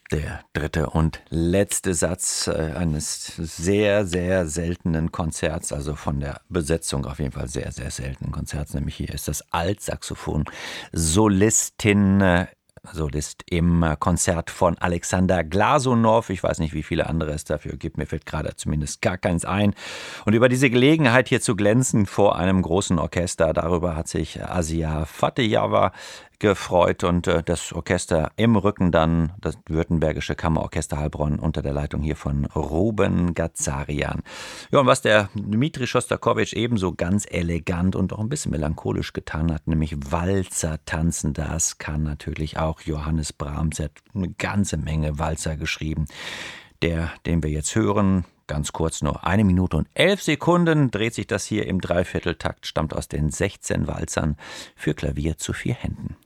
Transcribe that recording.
Der dritte und letzte Satz eines sehr, sehr seltenen Konzerts, also von der Besetzung auf jeden Fall sehr, sehr seltenen Konzerts, nämlich hier ist das Altsaxophon Solist im Konzert von Alexander Glasunow. Ich weiß nicht, wie viele andere es dafür gibt. Mir fällt gerade zumindest gar keins ein. Und über diese Gelegenheit hier zu glänzen vor einem großen Orchester, darüber hat sich Asia Fatejava gefreut und das Orchester im Rücken dann das Württembergische Kammerorchester Heilbronn unter der Leitung hier von Ruben Gazarian. Ja, und was der Dmitri Schostakowitsch ebenso ganz elegant und auch ein bisschen melancholisch getan hat, nämlich Walzer tanzen, das kann natürlich auch Johannes Brahms. Er hat eine ganze Menge Walzer geschrieben. Der, den wir jetzt hören, ganz kurz nur 1 Minute und 11 Sekunden, dreht sich das hier im Dreivierteltakt, stammt aus den 16 Walzern für Klavier zu 4 Händen.